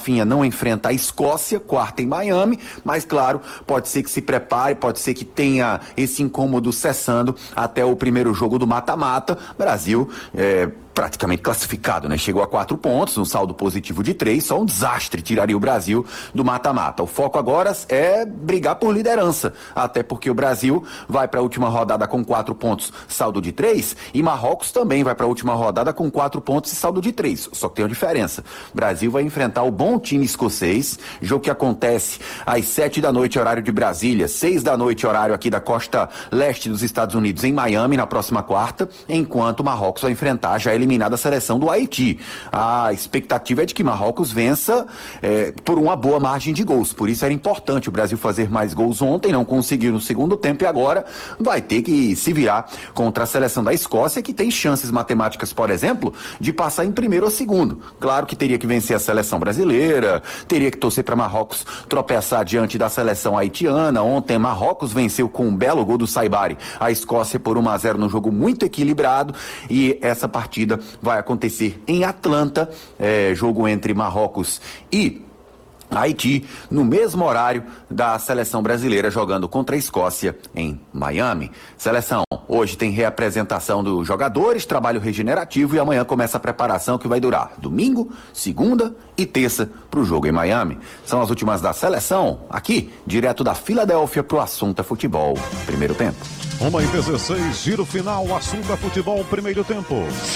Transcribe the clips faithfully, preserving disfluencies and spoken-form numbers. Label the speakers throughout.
Speaker 1: Rafinha não enfrenta a Escócia, quarta em Miami, mas claro, pode ser que se prepare, pode ser que tenha esse incômodo cessando até o primeiro jogo do mata-mata. Brasil é, praticamente classificado, né? Chegou a quatro pontos, um saldo positivo de três, só um desastre tiraria o Brasil do mata-mata. O foco agora é brigar por liderança, até porque o Brasil vai para a última rodada com quatro pontos, saldo de três, e Marrocos também vai para a última rodada com quatro pontos e saldo de três. Só que tem uma diferença. O Brasil vai enfrentar o bom time escocês, jogo que acontece às sete da noite, horário de Brasília, seis da noite, horário aqui da costa leste dos Estados Unidos, em Miami, na próxima quarta, enquanto o Marrocos vai enfrentar já eliminada a seleção do Haiti. A expectativa é de que Marrocos vença é, por uma boa margem de gols. Por isso era importante o Brasil fazer mais gols ontem, não conseguiu no segundo tempo e agora vai ter que se virar contra a seleção da Escócia, que tem chances matemáticas, por exemplo, de passar em primeiro ou segundo. Claro que teria que vencer a seleção brasileira, teria que torcer para Marrocos tropeçar diante da seleção haitiana. Ontem Marrocos venceu com um belo gol do Saibari a Escócia por um a zero num jogo muito equilibrado, e essa partida vai acontecer em Atlanta, é, jogo entre Marrocos e Haiti, no mesmo horário da seleção brasileira jogando contra a Escócia em Miami. Seleção, hoje tem reapresentação dos jogadores, trabalho regenerativo, e amanhã começa a preparação que vai durar domingo, segunda e terça para o jogo em Miami. São as últimas da seleção, aqui, direto da Filadélfia pro Assunto é Futebol. Primeiro tempo.
Speaker 2: Uma em dezesseis, giro final, Assunto é Futebol, primeiro tempo.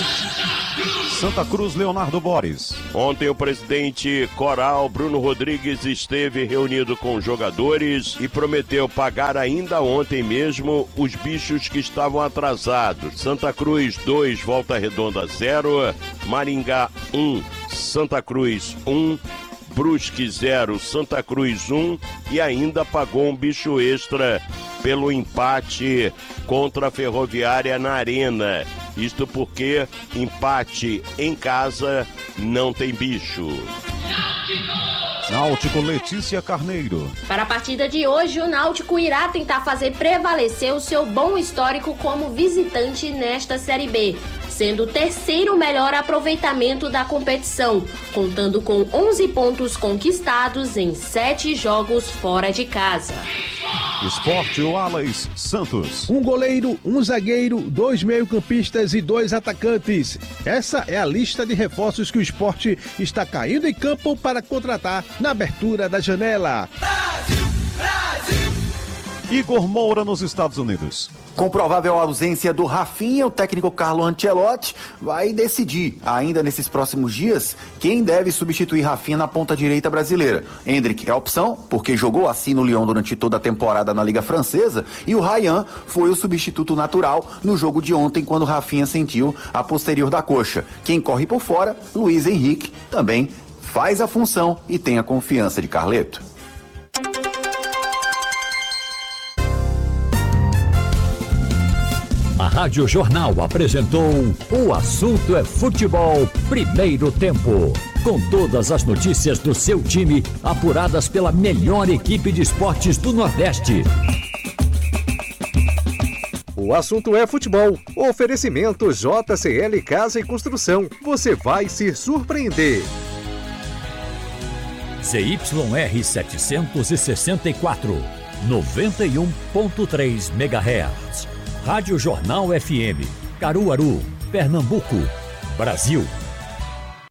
Speaker 2: Santa Cruz, Leonardo Boris.
Speaker 3: Ontem o presidente Coral, Bruno Rodrigues, esteve reunido com jogadores e prometeu pagar ainda ontem mesmo os bichos que estavam atrasados. Santa Cruz dois, Volta Redonda zero, Maringá um, Santa Cruz um, Brusque zero, Santa Cruz um, e ainda pagou um bicho extra pelo empate contra a Ferroviária na Arena. Isto porque empate em casa não tem bicho.
Speaker 2: Náutico, Letícia Carneiro.
Speaker 4: Para a partida de hoje, o Náutico irá tentar fazer prevalecer o seu bom histórico como visitante nesta Série B, sendo o terceiro melhor aproveitamento da competição, contando com onze pontos conquistados em sete jogos fora de casa.
Speaker 2: Esporte, Wallace Santos.
Speaker 5: Um goleiro, um zagueiro, dois meio-campistas e dois atacantes. Essa é a lista de reforços que o Esporte está caindo em campo para contratar na abertura da janela.
Speaker 2: Brasil, Brasil. Igor Moura nos Estados Unidos.
Speaker 1: Com provável ausência do Rafinha, o técnico Carlo Ancelotti vai decidir, ainda nesses próximos dias, quem deve substituir Rafinha na ponta direita brasileira. Endrick é a opção, porque jogou assim no Lyon durante toda a temporada na Liga Francesa, e o Ryan foi o substituto natural no jogo de ontem, quando Rafinha sentiu a posterior da coxa. Quem corre por fora, Luiz Henrique, também faz a função e tem a confiança de Carleto.
Speaker 6: A Rádio Jornal apresentou O Assunto é Futebol, primeiro tempo. Com todas as notícias do seu time, apuradas pela melhor equipe de esportes do Nordeste.
Speaker 7: O Assunto é Futebol. Oferecimento J C L Casa e Construção. Você vai se surpreender.
Speaker 6: Z Y R setecentos e sessenta e quatro, noventa e um ponto três megahertz. Rádio Jornal F M, Caruaru, Pernambuco, Brasil.